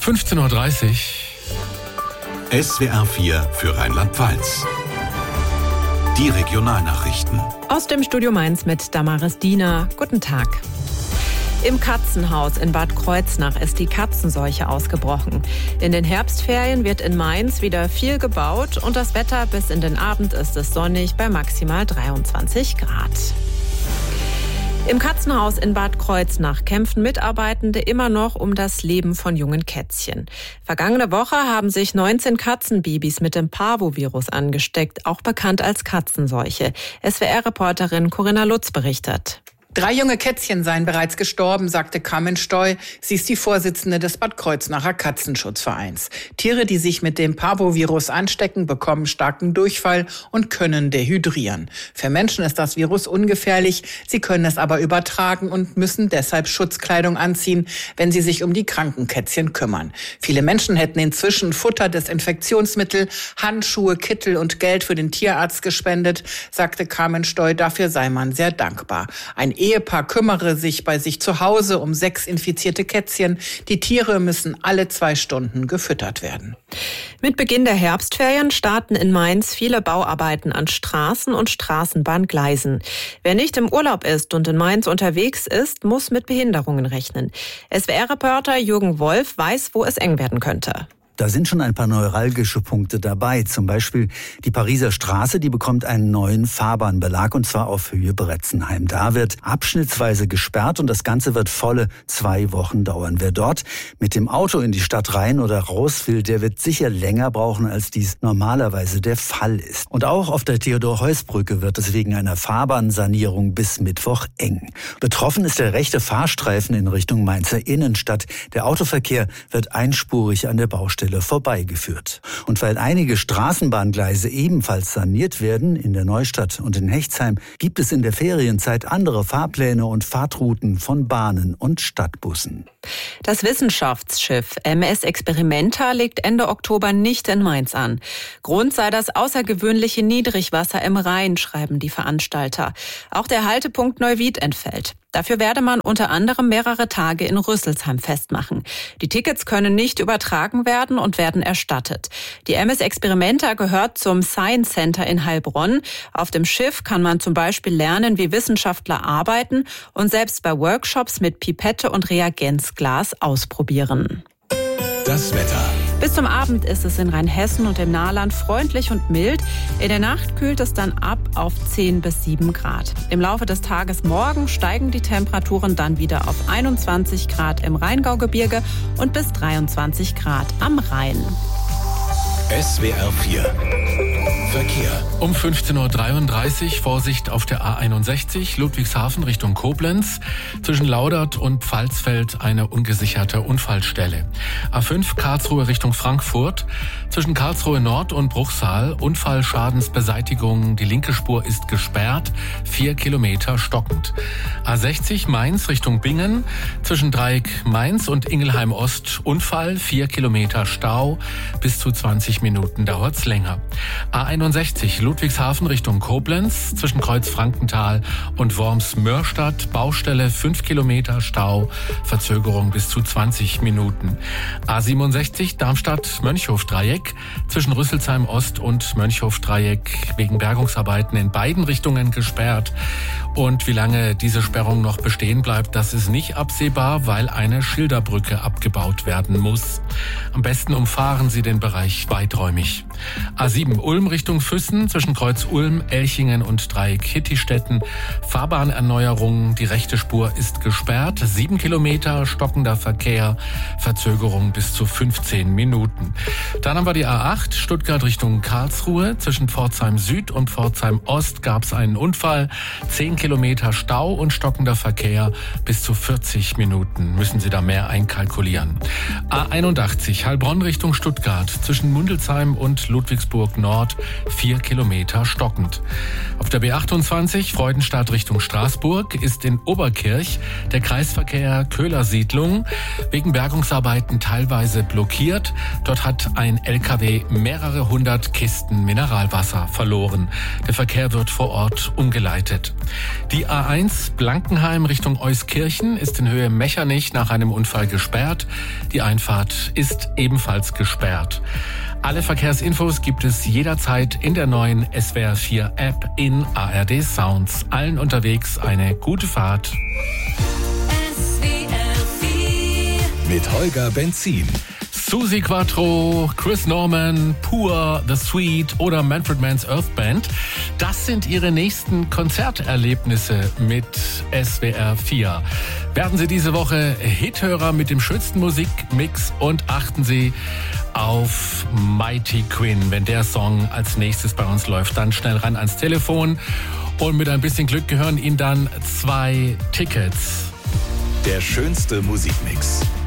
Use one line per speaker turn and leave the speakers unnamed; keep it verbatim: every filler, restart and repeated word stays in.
fünfzehn Uhr dreißig.
S W R vier für Rheinland-Pfalz. Die Regionalnachrichten.
Aus dem Studio Mainz mit Damaris Diener. Guten Tag. Im Katzenhaus in Bad Kreuznach ist die Katzenseuche ausgebrochen. In den Herbstferien wird in Mainz wieder viel gebaut und das Wetter bis in den Abend ist es sonnig bei maximal dreiundzwanzig Grad. Im Katzenhaus in Bad Kreuznach kämpfen Mitarbeitende immer noch um das Leben von jungen Kätzchen. Vergangene Woche haben sich neunzehn Katzenbabys mit dem Parvovirus angesteckt, auch bekannt als Katzenseuche. S W R-Reporterin Corinna Lutz berichtet.
Drei junge Kätzchen seien bereits gestorben, sagte Carmen Steu. Sie ist die Vorsitzende des Bad Kreuznacher Katzenschutzvereins. Tiere, die sich mit dem Parvovirus anstecken, bekommen starken Durchfall und können dehydrieren. Für Menschen ist das Virus ungefährlich. Sie können es aber übertragen und müssen deshalb Schutzkleidung anziehen, wenn sie sich um die kranken Kätzchen kümmern. Viele Menschen hätten inzwischen Futter, Desinfektionsmittel, Handschuhe, Kittel und Geld für den Tierarzt gespendet, sagte Carmen Steu. Dafür sei man sehr dankbar. Ein Ehepaar kümmere sich bei sich zu Hause um sechs infizierte Kätzchen. Die Tiere müssen alle zwei Stunden gefüttert werden.
Mit Beginn der Herbstferien starten in Mainz viele Bauarbeiten an Straßen und Straßenbahngleisen. Wer nicht im Urlaub ist und in Mainz unterwegs ist, muss mit Behinderungen rechnen. S W R-Reporter Jürgen Wolf weiß, wo es eng werden könnte.
Da sind schon ein paar neuralgische Punkte dabei. Zum Beispiel die Pariser Straße, die bekommt einen neuen Fahrbahnbelag und zwar auf Höhe Bretzenheim. Da wird abschnittsweise gesperrt und das Ganze wird volle zwei Wochen dauern. Wer dort mit dem Auto in die Stadt rein oder raus will, der wird sicher länger brauchen, als dies normalerweise der Fall ist. Und auch auf der Theodor-Heuss-Brücke wird es wegen einer Fahrbahnsanierung bis Mittwoch eng. Betroffen ist der rechte Fahrstreifen in Richtung Mainzer Innenstadt. Der Autoverkehr wird einspurig an der Baustelle vorbeigeführt. Und weil einige Straßenbahngleise ebenfalls saniert werden, in der Neustadt und in Hechtsheim, gibt es in der Ferienzeit andere Fahrpläne und Fahrtrouten von Bahnen und Stadtbussen.
Das Wissenschaftsschiff M S Experimenta legt Ende Oktober nicht in Mainz an. Grund sei das außergewöhnliche Niedrigwasser im Rhein, schreiben die Veranstalter. Auch der Haltepunkt Neuwied entfällt. Dafür werde man unter anderem mehrere Tage in Rüsselsheim festmachen. Die Tickets können nicht übertragen werden und werden erstattet. Die M S Experimenta gehört zum Science Center in Heilbronn. Auf dem Schiff kann man zum Beispiel lernen, wie Wissenschaftler arbeiten und selbst bei Workshops mit Pipette und Reagenzglas ausprobieren.
Das Wetter.
Bis zum Abend ist es in Rheinhessen und im Nahland freundlich und mild. In der Nacht kühlt es dann ab auf zehn bis sieben Grad. Im Laufe des Tages morgen steigen die Temperaturen dann wieder auf einundzwanzig Grad im Rheingaugebirge und bis dreiundzwanzig Grad am Rhein.
S W R vier Verkehr.
Um fünfzehn Uhr dreiunddreißig Vorsicht auf der A einundsechzig Ludwigshafen Richtung Koblenz. Zwischen Laudert und Pfalzfeld eine ungesicherte Unfallstelle. A fünf Karlsruhe Richtung Frankfurt. Zwischen Karlsruhe Nord und Bruchsal Unfallschadensbeseitigung. Die linke Spur ist gesperrt. Vier Kilometer stockend. A sechzig Mainz Richtung Bingen. Zwischen Dreieck Mainz und Ingelheim Ost Unfall. Vier Kilometer Stau. Bis zu zwanzig Minuten dauert's länger. A einundsechzig Ludwigshafen Richtung Koblenz. Zwischen Kreuz Frankenthal und Worms-Mörstadt. Baustelle fünf Kilometer Stau. Verzögerung bis zu zwanzig Minuten. A siebenundsechzig Darmstadt-Mönchhof-Dreieck. Zwischen Rüsselsheim Ost und Mönchhof-Dreieck wegen Bergungsarbeiten in beiden Richtungen gesperrt. Und wie lange diese Sperrung noch bestehen bleibt, das ist nicht absehbar, weil eine Schilderbrücke abgebaut werden muss. Am besten umfahren Sie den Bereich weiträumig. A sieben Ulm Richtung Füssen, zwischen Kreuz Ulm, Elchingen und Dreieck Hittistetten. Fahrbahnerneuerung, die rechte Spur ist gesperrt. Sieben Kilometer stockender Verkehr, Verzögerung bis zu fünfzehn Minuten. Dann haben wir die A acht Stuttgart Richtung Karlsruhe. Zwischen Pforzheim Süd und Pforzheim Ost gab es einen Unfall. Zehn Kilometer Stau und stockender Verkehr, bis zu vierzig Minuten müssen Sie da mehr einkalkulieren. A einundachtzig Heilbronn Richtung Stuttgart. Zwischen Mundelsheim und Richtung Ludwigsburg Nord vier Kilometer stockend. Auf der B achtundzwanzig Freudenstadt Richtung Straßburg ist in Oberkirch der Kreisverkehr Köhler Siedlung wegen Bergungsarbeiten teilweise blockiert. Dort hat ein L K W mehrere hundert Kisten Mineralwasser verloren. Der Verkehr wird vor Ort umgeleitet. Die A eins Blankenheim Richtung Euskirchen ist in Höhe Mechernich nach einem Unfall gesperrt. Die Einfahrt ist ebenfalls gesperrt. Alle Verkehrsinfos gibt es jederzeit in der neuen S W R vier App in A R D Sounds. Allen unterwegs eine gute Fahrt.
S W R vier mit Holger Benzin.
Susi Quattro, Chris Norman, Pur, The Sweet oder Manfred Mann's Earth Band. Das sind Ihre nächsten Konzerterlebnisse mit S W R vier. Werden Sie diese Woche Hithörer mit dem schönsten Musikmix und achten Sie auf Mighty Quinn. Wenn der Song als nächstes bei uns läuft, dann schnell ran ans Telefon. Und mit ein bisschen Glück gehören Ihnen dann zwei Tickets.
Der schönste Musikmix.